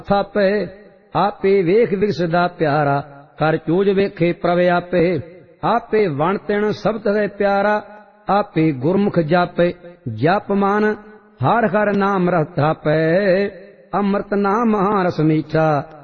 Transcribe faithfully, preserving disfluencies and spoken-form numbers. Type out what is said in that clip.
ਥਾਪੇ। ਆਪੇ ਵੇਖ ਵਿਗਸਦਾ ਪਿਆਰਾ, ਕਰ ਚੂਜ ਵੇਖੇ ਪ੍ਰਭ ਆਪੇ। ਆਪੇ ਵਣ ਤਿਣ ਸਬਦ ਹੈ ਪਿਆਰਾ, ਆਪੇ ਗੁਰਮੁਖ ਜਾਪੇ। ਜਪ ਮਨ ਹਰ ਹਰ ਨਾਮ ਰਸ ਥਾਪੈ, ਅੰਮ੍ਰਿਤ ਨਾਮ ਮਹਾਰਸ ਮੀਠਾ।